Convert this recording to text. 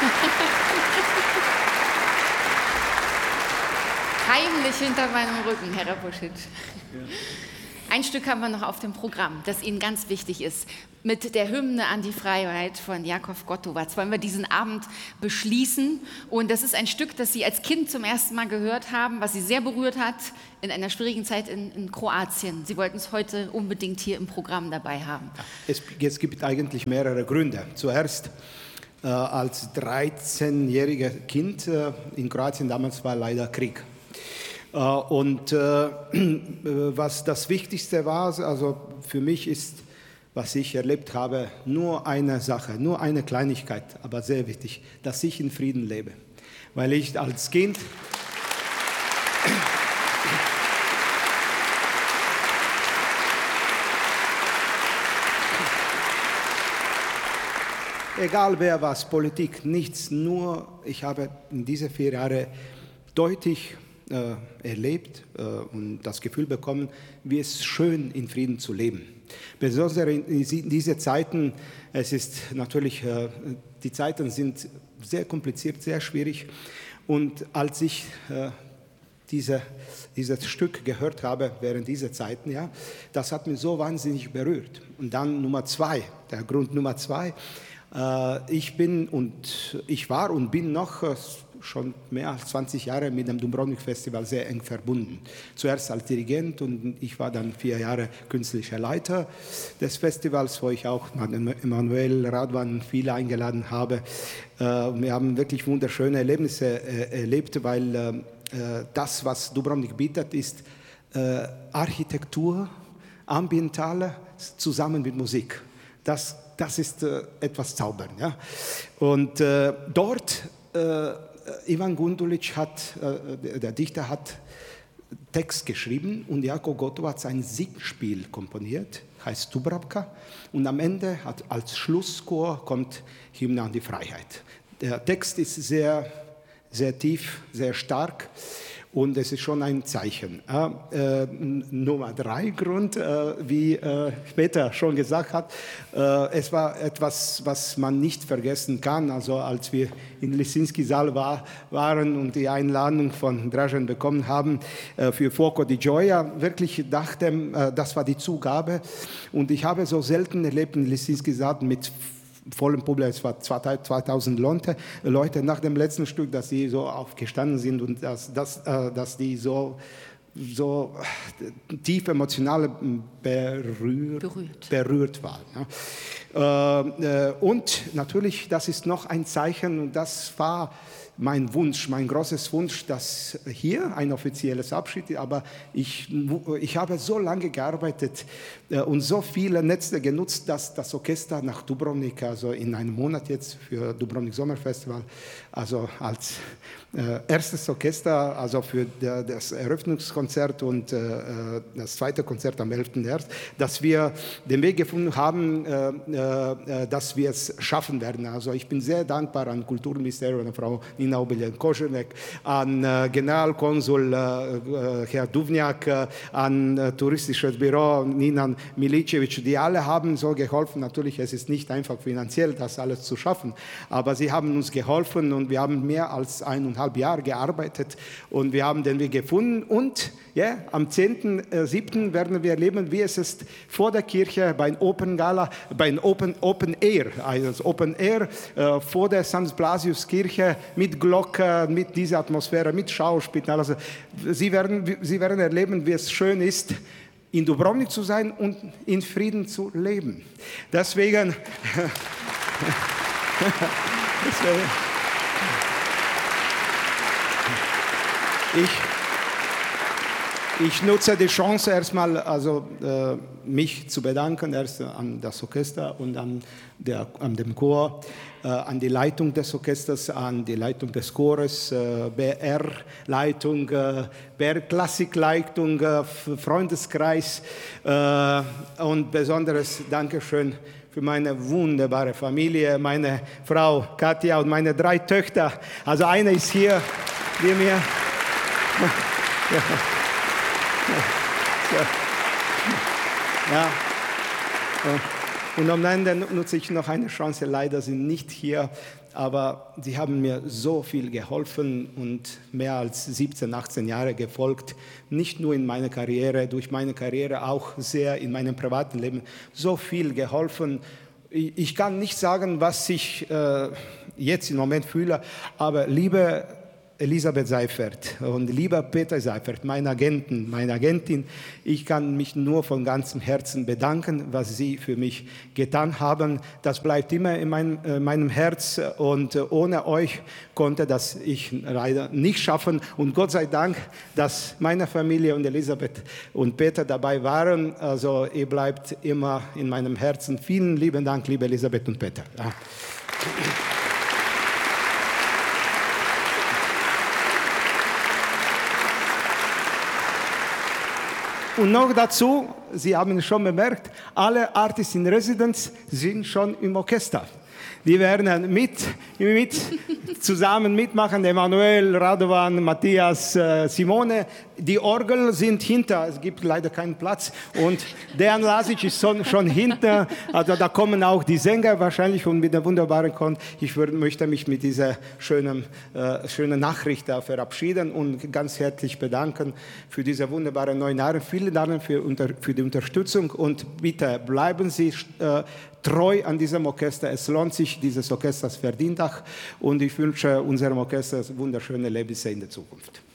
Heimlich hinter meinem Rücken, Herr Rapuschitsch. Ja. Ein Stück haben wir noch auf dem Programm, das Ihnen ganz wichtig ist. Mit der Hymne an die Freiheit von Jakob Gottowatz wollen wir diesen Abend beschließen. Und das ist ein Stück, das Sie als Kind zum ersten Mal gehört haben, was Sie sehr berührt hat in einer schwierigen Zeit in Kroatien. Sie wollten es heute unbedingt hier im Programm dabei haben. Es gibt eigentlich mehrere Gründe. Zuerst als 13-jähriger Kind in Kroatien, damals war leider Krieg. Und was das Wichtigste war, also für mich ist, was ich erlebt habe, nur eine Sache, nur eine Kleinigkeit, aber sehr wichtig, dass ich in Frieden lebe. Weil ich als Kind egal wer was, Politik, nichts, nur ich habe in diese 4 Jahre deutlich erlebt und das Gefühl bekommen, wie es schön in Frieden zu leben. Besonders in diesen Zeiten, es ist natürlich, die Zeiten sind sehr kompliziert, sehr schwierig. Und als ich dieses Stück gehört habe während dieser Zeiten, ja, das hat mich so wahnsinnig berührt. Und dann Nummer 2, der Grund Nummer 2, ich war und bin noch schon mehr als 20 Jahre mit dem Dubrovnik Festival sehr eng verbunden. Zuerst als Dirigent und ich war dann 4 Jahre künstlicher Leiter des Festivals, wo ich auch Emanuel Radwan viele eingeladen habe. Wir haben wirklich wunderschöne Erlebnisse erlebt, weil das, was Dubrovnik bietet, ist Architektur, ambientale, zusammen mit Musik. Das ist etwas zaubern. Ja? Und dort Ivan Gundulić der Dichter hat Text geschrieben und Jakob Gottowatz ein Singspiel komponiert, heißt Dubravka, und am Ende als Schlusschor kommt Hymne an die Freiheit. Der Text ist sehr, sehr tief, sehr stark und es ist schon ein Zeichen. Nummer 3 Grund, wie Peter schon gesagt hat, es war etwas, was man nicht vergessen kann. Also als wir in Lisinski-Saal waren und die Einladung von Dražen bekommen haben für Fuoco di Gioia, wirklich dachte, das war die Zugabe. Und ich habe so selten erlebt in Lisinski-Saal mit vollem Publikum, es war 2000 Leute nach dem letzten Stück, dass sie so aufgestanden sind und dass die so tief emotional berührt waren. Ja. Und natürlich, das ist noch ein Zeichen und das war mein Wunsch, mein großes Wunsch, dass hier ein offizielles Abschied, aber ich habe so lange gearbeitet und so viele Netze genutzt, dass das Orchester nach Dubrovnik, also in einem Monat jetzt für Dubrovnik Sommerfestival, also als erstes Orchester, also für das Eröffnungskonzert und das zweite Konzert am 11. März, dass wir den Weg gefunden haben, dass wir es schaffen werden. Also ich bin sehr dankbar an Kulturministerium, an Frau Nina Obeljan-Koženek, an Generalkonsul Herr Duvnjak, an Touristisches Büro Nina Milicevic, die alle haben so geholfen. Natürlich, es ist nicht einfach finanziell, das alles zu schaffen, aber sie haben uns geholfen und wir haben mehr als 1,5 Jahre gearbeitet und wir haben den Weg gefunden und ja, am 10.7. werden wir erleben, wie es ist vor der Kirche beim Open Gala, beim Open Air, also Open Air vor der St. Blasius Kirche mit Glocke, mit dieser Atmosphäre, mit Schauspiel. Also Sie werden erleben, wie es schön ist, in Dubrovnik zu sein und in Frieden zu leben. Deswegen ich nutze die Chance erstmal, also mich zu bedanken, erst an das Orchester und an dem Chor, an die Leitung des Orchesters, an die Leitung des Chores, BR-Leitung, BR-Klassik-Leitung, Freundeskreis und besonderes Dankeschön für meine wunderbare Familie, meine Frau Katja und meine 3 Töchter. Also eine ist hier, die mir... Ja. Und am Ende nutze ich noch eine Chance, leider sind nicht hier, aber sie haben mir so viel geholfen und mehr als 17, 18 Jahre gefolgt, nicht nur in meiner Karriere, durch meine Karriere auch sehr in meinem privaten Leben, so viel geholfen. Ich kann nicht sagen, was ich jetzt im Moment fühle, aber liebe Elisabeth Seifert und lieber Peter Seifert, meine Agentin, ich kann mich nur von ganzem Herzen bedanken, was Sie für mich getan haben. Das bleibt immer in meinem Herz und ohne euch konnte das ich leider nicht schaffen. Und Gott sei Dank, dass meine Familie und Elisabeth und Peter dabei waren. Also ihr bleibt immer in meinem Herzen. Vielen lieben Dank, liebe Elisabeth und Peter. Ja. Und noch dazu, Sie haben es schon bemerkt, alle Artists in Residence sind schon im Orchester. Die werden zusammen mitmachen, Emanuel, Radovan, Matthias, Simone. Die Orgel sind hinter, es gibt leider keinen Platz. Und Dejan Lazic ist schon hinter. Also da kommen auch die Sänger wahrscheinlich und mit der wunderbaren Kon. Ich möchte mich mit dieser schönen Nachricht verabschieden und ganz herzlich bedanken für diese wunderbaren neuen Jahre. Vielen Dank für die Unterstützung und bitte bleiben Sie treu an diesem Orchester. Es lohnt sich, dieses Orchester verdient auch. Und ich wünsche unserem Orchester wunderschöne Lebensjahre in der Zukunft.